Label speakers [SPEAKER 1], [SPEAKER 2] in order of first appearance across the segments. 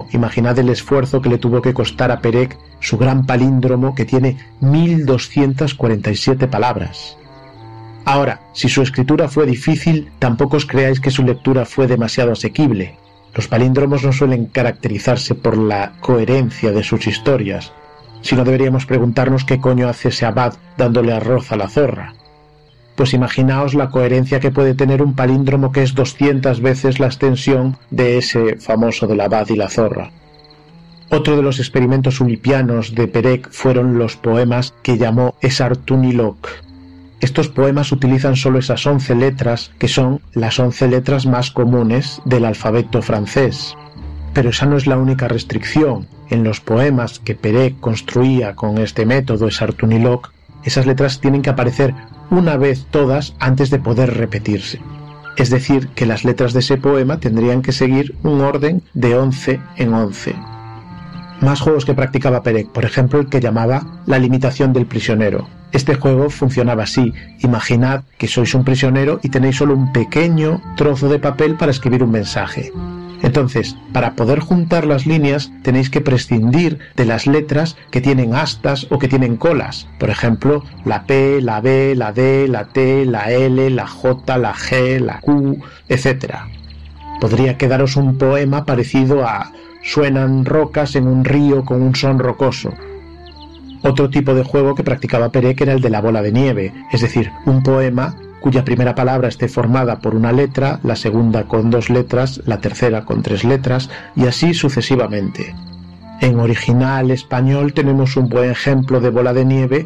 [SPEAKER 1] imaginad el esfuerzo que le tuvo que costar a Perec su gran palíndromo que tiene 1247 palabras. Ahora, si su escritura fue difícil, tampoco os creáis que su lectura fue demasiado asequible. Los palíndromos no suelen caracterizarse por la coherencia de sus historias, sino deberíamos preguntarnos qué coño hace ese abad dándole arroz a la zorra. Pues imaginaos la coherencia que puede tener un palíndromo que es 200 veces la extensión de ese famoso del abad y la zorra. Otro de los experimentos ulipianos de Perec fueron los poemas que llamó Esartuniloq. Estos poemas utilizan solo esas 11 letras, que son las 11 letras más comunes del alfabeto francés. Pero esa no es la única restricción. En los poemas que Perec construía con este método Esartuniloq, esas letras tienen que aparecer una vez todas antes de poder repetirse. Es decir, que las letras de ese poema tendrían que seguir un orden de 11 en 11. Más juegos que practicaba Perec, por ejemplo el que llamaba La limitación del prisionero. Este juego funcionaba así: imaginad que sois un prisionero y tenéis solo un pequeño trozo de papel para escribir un mensaje. Entonces, para poder juntar las líneas tenéis que prescindir de las letras que tienen astas o que tienen colas. Por ejemplo, la P, la B, la D, la T, la L, la J, la G, la Q, etc. Podría quedaros un poema parecido a Suenan rocas en un río con un son rocoso. Otro tipo de juego que practicaba Perec era el de la bola de nieve, es decir, un poema cuya primera palabra esté formada por una letra, la segunda con 2 letras, la tercera con 3 letras, y así sucesivamente. En original español tenemos un buen ejemplo de bola de nieve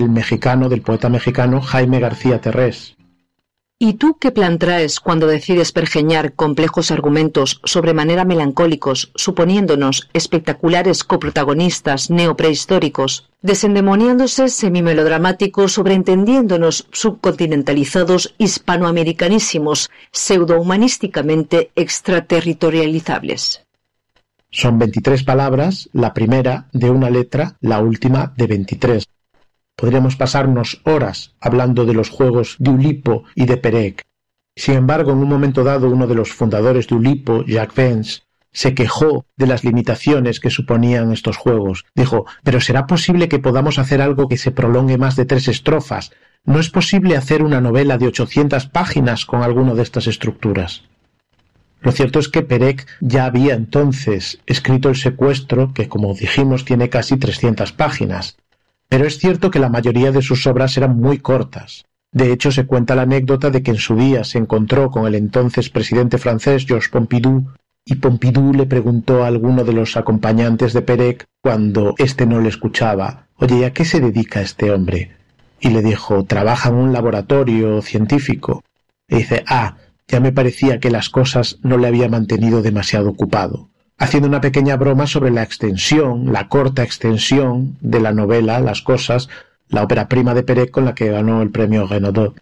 [SPEAKER 1] del poeta mexicano Jaime García Terrés.
[SPEAKER 2] ¿Y tú qué plan traes cuando decides pergeñar complejos argumentos sobremanera melancólicos, suponiéndonos espectaculares coprotagonistas neoprehistóricos, desendemoniándose semimelodramáticos, sobreentendiéndonos subcontinentalizados hispanoamericanísimos, pseudohumanísticamente extraterritorializables?
[SPEAKER 1] Son 23 palabras, la primera de una letra, la última de 23. Podríamos pasarnos horas hablando de los juegos de Ulipo y de Perec. Sin embargo, en un momento dado, uno de los fundadores de Ulipo, Jacques Vence, se quejó de las limitaciones que suponían estos juegos. Dijo: «Pero ¿será posible que podamos hacer algo que se prolongue más de 3 estrofas? ¿No es posible hacer una novela de 800 páginas con alguno de estas estructuras?» Lo cierto es que Perec ya había entonces escrito El secuestro, que, como dijimos, tiene casi 300 páginas. Pero es cierto que la mayoría de sus obras eran muy cortas. De hecho, se cuenta la anécdota de que en su día se encontró con el entonces presidente francés Georges Pompidou, y Pompidou le preguntó a alguno de los acompañantes de Perec, cuando éste no le escuchaba: «Oye, ¿a qué se dedica este hombre?» Y le dijo: «Trabaja en un laboratorio científico». Y dice: «Ah, ya me parecía que las cosas no le habían mantenido demasiado ocupado», haciendo una pequeña broma sobre la extensión, la corta extensión de la novela Las Cosas, la ópera prima de Perec con la que ganó el premio Renaudot.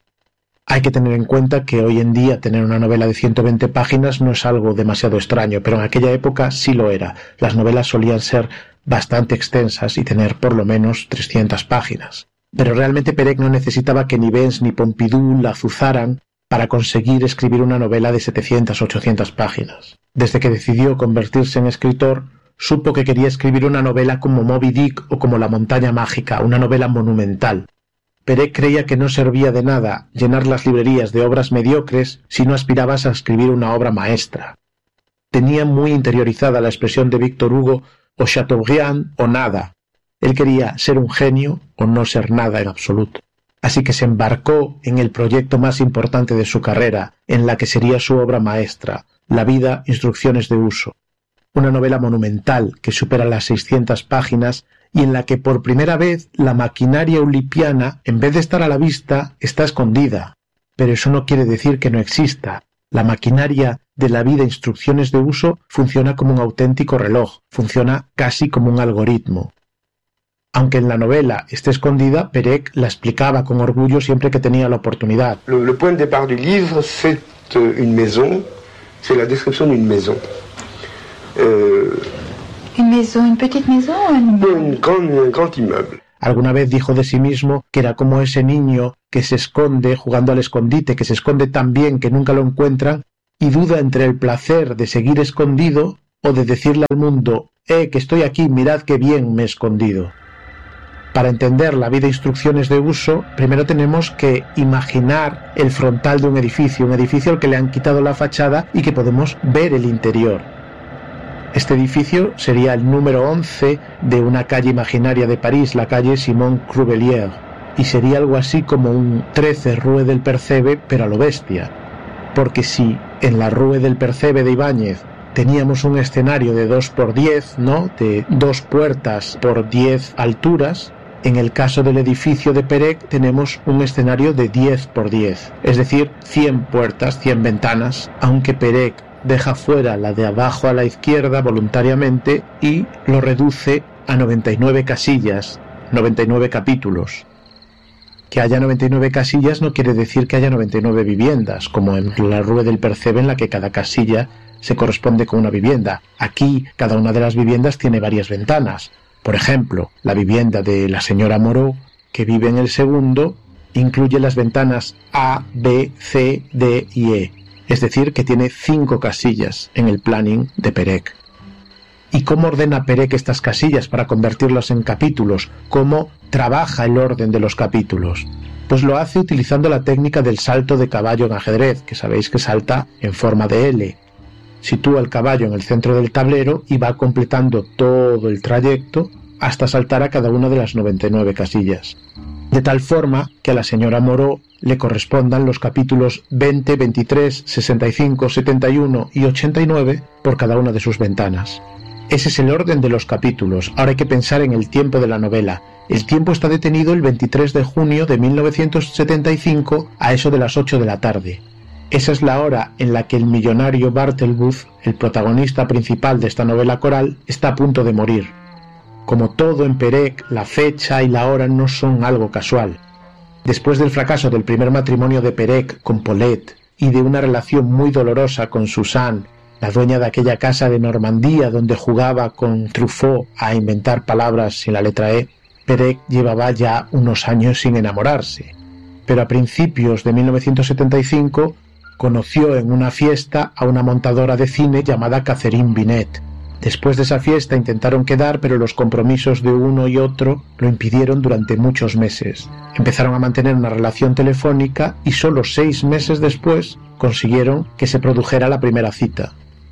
[SPEAKER 1] Hay que tener en cuenta que hoy en día tener una novela de 120 páginas no es algo demasiado extraño, pero en aquella época sí lo era. Las novelas solían ser bastante extensas y tener por lo menos 300 páginas. Pero realmente Perec no necesitaba que ni Vence ni Pompidou la azuzaran para conseguir escribir una novela de 700 o 800 páginas. Desde que decidió convertirse en escritor, supo que quería escribir una novela como Moby Dick o como La montaña mágica, una novela monumental. Perec creía que no servía de nada llenar las librerías de obras mediocres si no aspirabas a escribir una obra maestra. Tenía muy interiorizada la expresión de Víctor Hugo: o Chateaubriand o nada. Él quería ser un genio o no ser nada en absoluto. Así que se embarcó en el proyecto más importante de su carrera, en la que sería su obra maestra, La vida, instrucciones de uso. Una novela monumental que supera las 600 páginas y en la que por primera vez la maquinaria ulipiana, en vez de estar a la vista, está escondida. Pero eso no quiere decir que no exista. La maquinaria de La vida, instrucciones de uso funciona como un auténtico reloj, funciona casi como un algoritmo. Aunque en la novela esté escondida, Perec la explicaba con orgullo siempre que tenía la oportunidad.
[SPEAKER 3] Le point de départ du livre, c'est une maison, c'est la description d'une maison.
[SPEAKER 4] Une maison, une petite maison o
[SPEAKER 3] un grand immeuble.
[SPEAKER 1] Alguna vez dijo de sí mismo que era como ese niño que se esconde jugando al escondite, que se esconde tan bien que nunca lo encuentran y duda entre el placer de seguir escondido o de decirle al mundo, que estoy aquí, mirad qué bien me he escondido. Para entender la vida e instrucciones de uso, primero tenemos que imaginar el frontal de un edificio al que le han quitado la fachada y que podemos ver el interior. Este edificio sería el número 11 de una calle imaginaria de París, la calle Simon Crubelier, y sería algo así como un 13 Rue del Percebe, pero a lo bestia. Porque si en la Rue del Percebe de Ibáñez teníamos un escenario de 2x10, ¿no?, de 2 puertas por 10 alturas, en el caso del edificio de Perec tenemos un escenario de 10x10, es decir, 100 puertas, 100 ventanas, aunque Perec deja fuera la de abajo a la izquierda voluntariamente y lo reduce a 99 casillas, 99 capítulos. Que haya 99 casillas no quiere decir que haya 99 viviendas, como en la Rue del Percebe, en la que cada casilla se corresponde con una vivienda. Aquí cada una de las viviendas tiene varias ventanas. Por ejemplo, la vivienda de la señora Moreau, que vive en el segundo, incluye las ventanas A, B, C, D y E, es decir, que tiene 5 casillas en el planning de Perec. ¿Y cómo ordena Perec estas casillas para convertirlas en capítulos? ¿Cómo trabaja el orden de los capítulos? Pues lo hace utilizando la técnica del salto de caballo en ajedrez, que sabéis que salta en forma de L. Sitúa el caballo en el centro del tablero y va completando todo el trayecto hasta saltar a cada una de las 99 casillas. De tal forma que a la señora Moreau le correspondan los capítulos 20, 23, 65, 71 y 89 por cada una de sus ventanas. Ese es el orden de los capítulos. Ahora hay que pensar en el tiempo de la novela. El tiempo está detenido el 23 de junio de 1975 a eso de las 8 de la tarde. Esa es la hora en la que el millonario Bartleby, el protagonista principal de esta novela coral, está a punto de morir. Como todo en Perec, la fecha y la hora no son algo casual. Después del fracaso del primer matrimonio de Perec con Paulette y de una relación muy dolorosa con Suzanne, la dueña de aquella casa de Normandía donde jugaba con Truffaut a inventar palabras sin la letra E, Perec llevaba ya unos años sin enamorarse. Pero a principios de 1975 conoció en una fiesta a una montadora de cine llamada Catherine Binet. Después de esa fiesta intentaron quedar, pero los compromisos de uno y otro lo impidieron durante muchos meses. Empezaron a mantener una relación telefónica y solo 6 meses después consiguieron que se produjera la primera cita.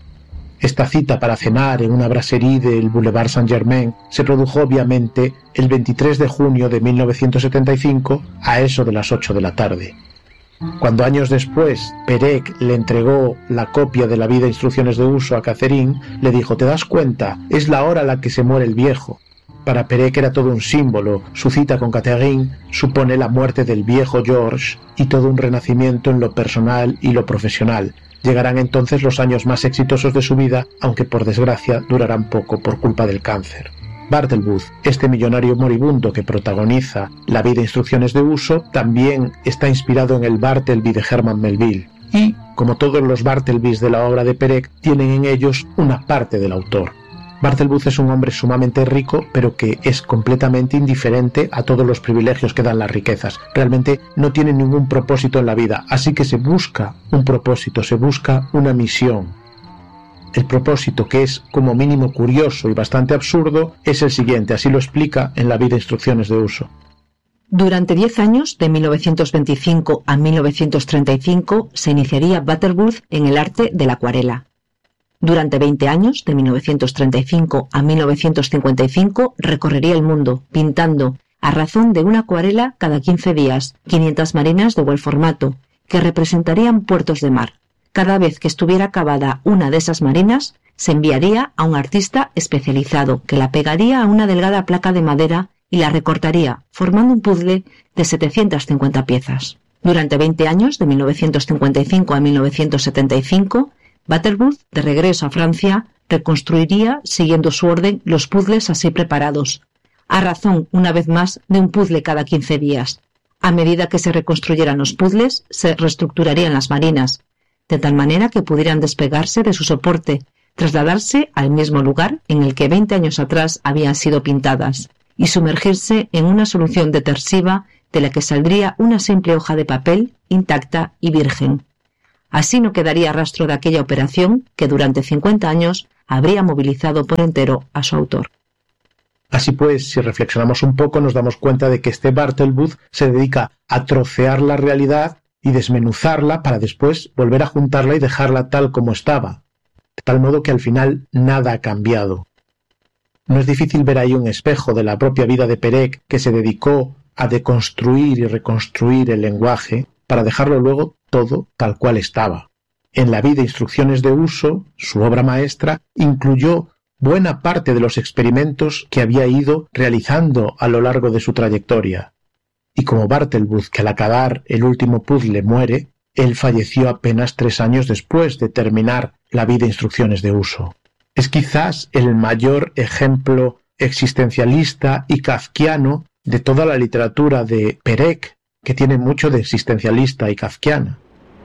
[SPEAKER 1] Esta cita para cenar en una brasserie del Boulevard Saint-Germain se produjo obviamente el 23 de junio de 1975 a eso de las 8 de la tarde. Cuando años después Perec le entregó la copia de la vida e instrucciones de uso a Catherine, le dijo: «¿Te das cuenta? Es la hora a la que se muere el viejo». Para Perec era todo un símbolo. Su cita con Catherine supone la muerte del viejo George y todo un renacimiento en lo personal y lo profesional. Llegarán entonces los años más exitosos de su vida, aunque por desgracia durarán poco por culpa del cáncer. Bartleby, este millonario moribundo que protagoniza la vida e instrucciones de uso, también está inspirado en el Bartleby de Herman Melville. Y, como todos los Bartlebys de la obra de Perec, tienen en ellos una parte del autor. Bartleby es un hombre sumamente rico, pero que es completamente indiferente a todos los privilegios que dan las riquezas. Realmente no tiene ningún propósito en la vida, así que se busca un propósito, se busca una misión. El propósito, que es como mínimo curioso y bastante absurdo, es el siguiente, así lo explica en la vida e instrucciones de uso.
[SPEAKER 2] Durante 10 años, de 1925 a 1935, se iniciaría Butterworth en el arte de la acuarela. Durante 20 años, de 1935 a 1955, recorrería el mundo, pintando, a razón de una acuarela cada 15 días, 500 marinas de igual formato, que representarían puertos de mar. Cada vez que estuviera acabada una de esas marinas, se enviaría a un artista especializado que la pegaría a una delgada placa de madera y la recortaría, formando un puzzle de 750 piezas. Durante 20 años, de 1955 a 1975, Butterworth, de regreso a Francia, reconstruiría, siguiendo su orden, los puzzles así preparados, a razón, una vez más, de un puzzle cada 15 días. A medida que se reconstruyeran los puzzles, se reestructurarían las marinas, de tal manera que pudieran despegarse de su soporte, trasladarse al mismo lugar en el que 20 años atrás habían sido pintadas, y sumergirse en una solución detersiva de la que saldría una simple hoja de papel intacta y virgen. Así no quedaría rastro de aquella operación que durante 50 años habría movilizado por entero a su autor.
[SPEAKER 1] Así pues, si reflexionamos un poco, nos damos cuenta de que este Bartleby se dedica a trocear la realidad y desmenuzarla para después volver a juntarla y dejarla tal como estaba, de tal modo que al final nada ha cambiado. No es difícil ver ahí un espejo de la propia vida de Perec, que se dedicó a deconstruir y reconstruir el lenguaje para dejarlo luego todo tal cual estaba. En la vida Instrucciones de uso, su obra maestra, incluyó buena parte de los experimentos que había ido realizando a lo largo de su trayectoria. Y como Bartleby, que al acabar el último puzzle muere, él falleció apenas 3 años después de terminar la vida Instrucciones de uso. Es quizás el mayor ejemplo existencialista y kafkiano de toda la literatura de Perec, que tiene mucho de existencialista y kafkiana.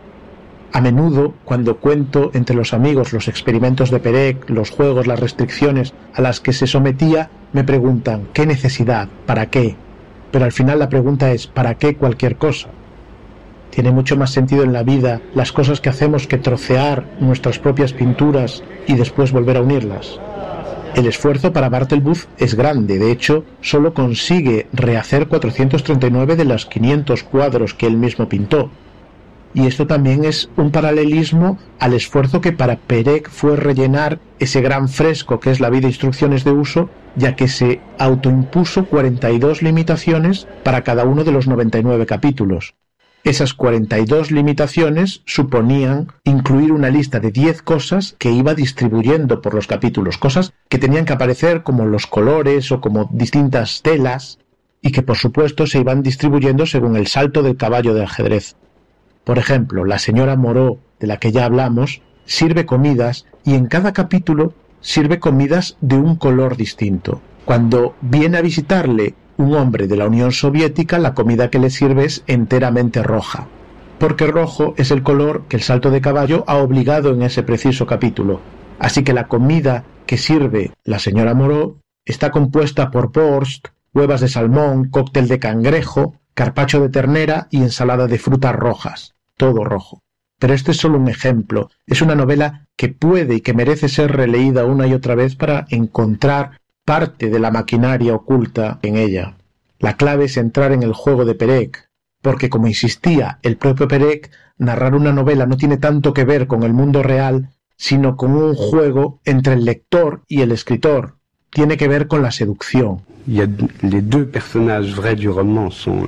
[SPEAKER 1] A menudo, cuando cuento entre los amigos los experimentos de Perec, los juegos, las restricciones a las que se sometía, me preguntan ¿qué necesidad? ¿Para qué? Pero al final la pregunta es ¿para qué cualquier cosa? Tiene mucho más sentido en la vida las cosas que hacemos que trocear nuestras propias pinturas y después volver a unirlas. El esfuerzo para Bartleby es grande, de hecho, solo consigue rehacer 439 de los 500 cuadros que él mismo pintó. Y esto también es un paralelismo al esfuerzo que para Perec fue rellenar ese gran fresco que es la vida Instrucciones de uso, ya que se autoimpuso 42 limitaciones para cada uno de los 99 capítulos. Esas 42 limitaciones suponían incluir una lista de 10 cosas que iba distribuyendo por los capítulos, cosas que tenían que aparecer como los colores o como distintas telas y que por supuesto se iban distribuyendo según el salto del caballo de ajedrez. Por ejemplo, la señora Moreau, de la que ya hablamos, sirve comidas y en cada capítulo sirve comidas de un color distinto. Cuando viene a visitarle un hombre de la Unión Soviética, la comida que le sirve es enteramente roja, porque rojo es el color que el salto de caballo ha obligado en ese preciso capítulo. Así que la comida que sirve la señora Moreau está compuesta por borscht, huevas de salmón, cóctel de cangrejo, carpaccio de ternera y ensalada de frutas rojas, todo rojo. Pero este es solo un ejemplo, es una novela que puede y que merece ser releída una y otra vez para encontrar parte de la maquinaria oculta en ella. La clave es entrar en el juego de Perec, porque como insistía el propio Perec, narrar una novela no tiene tanto que ver con el mundo real, sino con un juego entre el lector y el escritor. Tiene que ver con la seducción.
[SPEAKER 5] Les deux personnages vrais du roman sont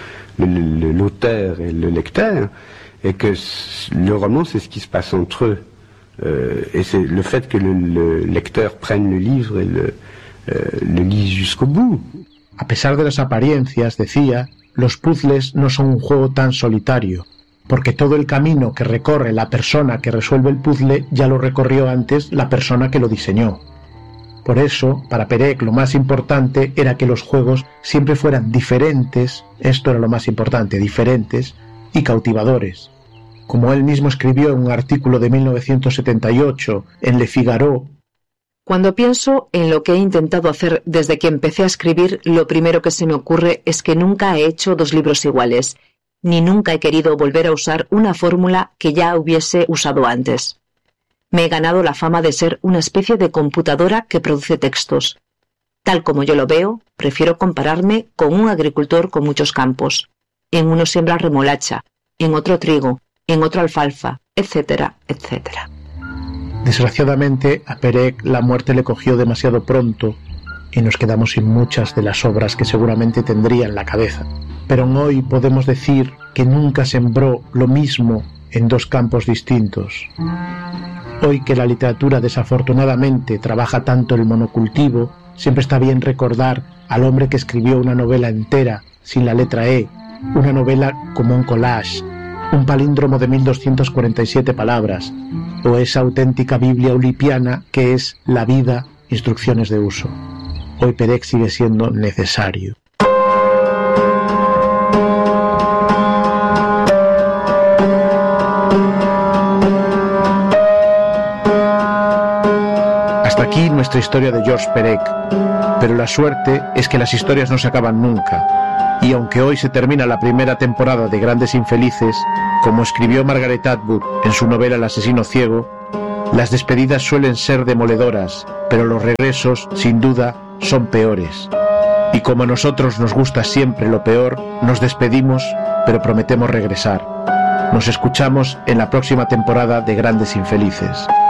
[SPEAKER 5] l'auteur et le lecteur, et que le roman c'est ce qui se passe entre eux. Et c'est le fait que le lecteur prenne le livre et le lise jusqu'au bout.
[SPEAKER 1] A pesar de las apariencias, decía, los puzzles no son un juego tan solitario, porque todo el camino que recorre la persona que resuelve el puzzle ya lo recorrió antes la persona que lo diseñó. Por eso, para Perec lo más importante era que los juegos siempre fueran diferentes, esto era lo más importante, diferentes y cautivadores. Como él mismo escribió en un artículo de 1978 en Le Figaro,
[SPEAKER 2] cuando pienso en lo que he intentado hacer desde que empecé a escribir, lo primero que se me ocurre es que nunca he hecho 2 libros iguales, ni nunca he querido volver a usar una fórmula que ya hubiese usado antes. Me he ganado la fama de ser una especie de computadora que produce textos. Tal como yo lo veo, prefiero compararme con un agricultor con muchos campos. En uno siembra remolacha, en otro trigo, en otro alfalfa, etcétera, etcétera.
[SPEAKER 1] Desgraciadamente, a Perec la muerte le cogió demasiado pronto y nos quedamos sin muchas de las obras que seguramente tendría en la cabeza. Pero hoy podemos decir que nunca sembró lo mismo en 2 campos distintos. Hoy que la literatura desafortunadamente trabaja tanto el monocultivo, siempre está bien recordar al hombre que escribió una novela entera sin la letra E, una novela como un collage, un palíndromo de 1247 palabras, o esa auténtica Biblia ulipiana que es La vida, Instrucciones de uso. Hoy Perec sigue siendo necesario. Hasta aquí nuestra historia de Georges Perec, pero la suerte es que las historias no se acaban nunca, y aunque hoy se termina la primera temporada de Grandes Infelices, como escribió Margaret Atwood en su novela El asesino ciego, Las despedidas suelen ser demoledoras, pero los regresos, sin duda, son peores. Y como a nosotros nos gusta siempre lo peor, nos despedimos, pero prometemos regresar. Nos escuchamos en la próxima temporada de Grandes Infelices.